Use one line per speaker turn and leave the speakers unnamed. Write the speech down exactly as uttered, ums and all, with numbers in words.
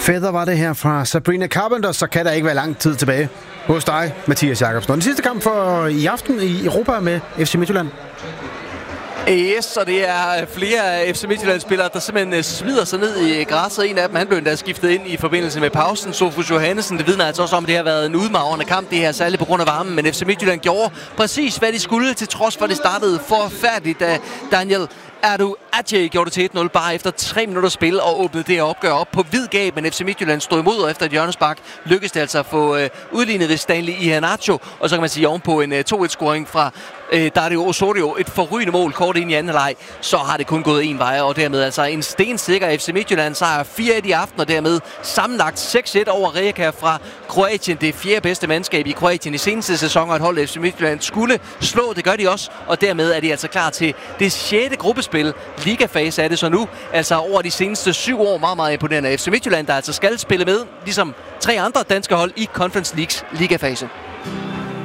Feather var det her fra Sabrina Carpenter, så kan der ikke være lang tid tilbage hos dig, Mathias Jakobsen. Og den sidste kamp for i aften i Europa med F C Midtjylland.
Yes, og det er flere af F C Midtjylland-spillere, der simpelthen smider sig ned i græsset. En af dem, han blev endda skiftet ind i forbindelse med pausen. Sofus Johannesen, det vidner altså også om, at det har været en udmagrende kamp, det her, særligt på grund af varmen. Men F C Midtjylland gjorde præcis, hvad de skulle, til trods for, det startede forfærdeligt, da Daniel Adu Adje gjorde det til et nul bare efter tre minutter spil og åbnede det opgør op på vid gab, men F C Midtjylland stod imod, og efter et hjørnespark lykkedes det altså at få øh, udlignet ved Stanley Iheanacho, og så kan man sige ovenpå en øh, to et-scoring fra øh, Dario Osorio, et forrygende mål kort ind i anden halvleg, så har det kun gået en vej, og dermed altså en stensikker F C Midtjylland sejr fire et i aften, og dermed sammenlagt seks et over Rijeka fra Kroatien, det fjerde bedste mandskab i Kroatien i seneste sæson, og et hold F C Midtjylland skulle slå, det gør de også, og dermed er de altså klar til det sjette gruppespil. Ligafase er det så nu, altså over de seneste syv år, meget, meget imponerende. F C Midtjylland, der altså skal spille med, ligesom tre andre danske hold i Conference Leagues ligafase.